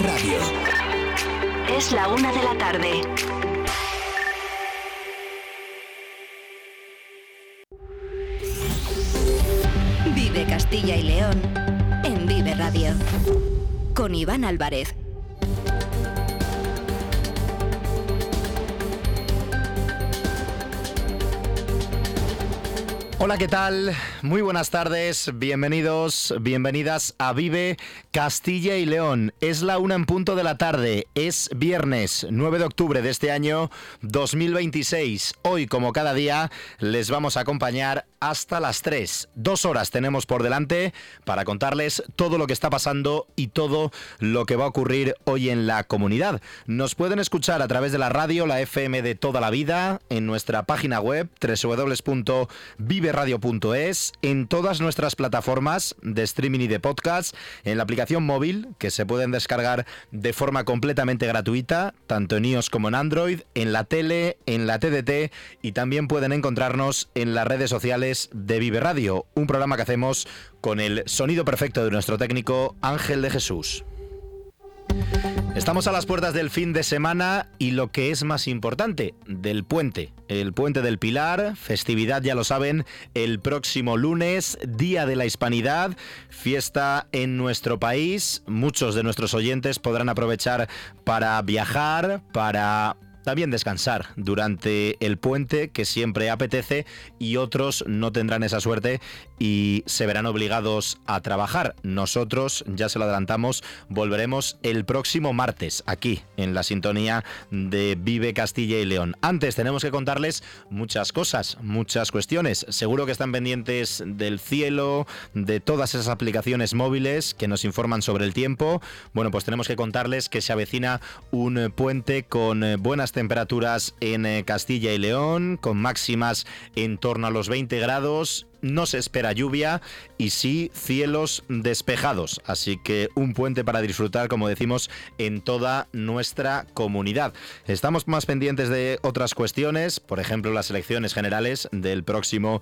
Radio. Es la 1 de la tarde. Vive Castilla y León en Vive Radio. Con Iván Álvarez. Hola, ¿qué tal? Muy buenas tardes, bienvenidos, bienvenidas a Vive Castilla y León. Es la 1 en punto de la tarde, es viernes 9 de octubre de este año 2026. Hoy, como cada día, les vamos a acompañar hasta las 3. 2 horas tenemos por delante para contarles todo lo que está pasando y todo lo que va a ocurrir hoy en la comunidad. Nos pueden escuchar a través de la radio, la FM de toda la vida, en nuestra página web www.viveradio.es, en todas nuestras plataformas de streaming y de podcast, en la aplicación móvil que se pueden descargar de forma completamente gratuita, tanto en iOS como en Android, en la tele, en la TDT, y también pueden encontrarnos en las redes sociales de Vive Radio, un programa que hacemos con el sonido perfecto de nuestro técnico Ángel de Jesús. Estamos a las puertas del fin de semana y lo que es más importante, del puente. El Puente del Pilar, festividad, ya lo saben, el próximo lunes, Día de la Hispanidad, fiesta en nuestro país. Muchos de nuestros oyentes podrán aprovechar para viajar, para también descansar durante el puente, que siempre apetece, y otros no tendrán esa suerte y se verán obligados a trabajar. Nosotros, ya se lo adelantamos, volveremos el próximo martes aquí en la sintonía de Vive Castilla y León. Antes tenemos que contarles muchas cosas, muchas cuestiones. Seguro que están pendientes del cielo, de todas esas aplicaciones móviles que nos informan sobre el tiempo. Bueno, pues tenemos que contarles que se avecina un puente con buenas temperaturas en Castilla y León, con máximas en torno a los 20 grados. No se espera lluvia y sí cielos despejados, así que un puente para disfrutar, como decimos, en toda nuestra comunidad. Estamos más pendientes de otras cuestiones, por ejemplo las elecciones generales del próximo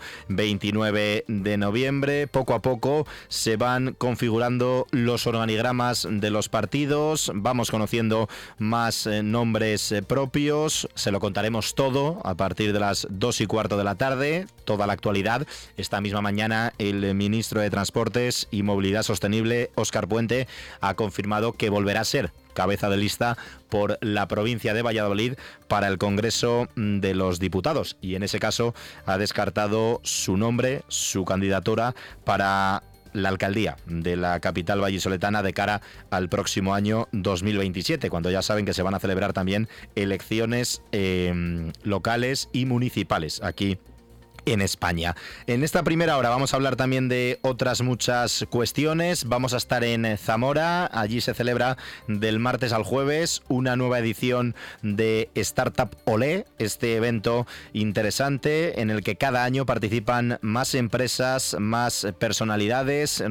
29 de noviembre. Poco a poco se van configurando los organigramas de los partidos, vamos conociendo más nombres propios, se lo contaremos todo a partir de las 2:15 de la tarde, toda la actualidad. Esta misma mañana el ministro de Transportes y Movilidad Sostenible, Óscar Puente, ha confirmado que volverá a ser cabeza de lista por la provincia de Valladolid para el Congreso de los Diputados, y en ese caso ha descartado su nombre, su candidatura para la alcaldía de la capital vallisoletana de cara al próximo año 2027, cuando ya saben que se van a celebrar también elecciones locales y municipales aquí en España. En esta primera hora vamos a hablar también de otras muchas cuestiones. Vamos a estar en Zamora. Allí se celebra del martes al jueves una nueva edición de Startup Olé, este evento interesante en el que cada año participan más empresas, más personalidades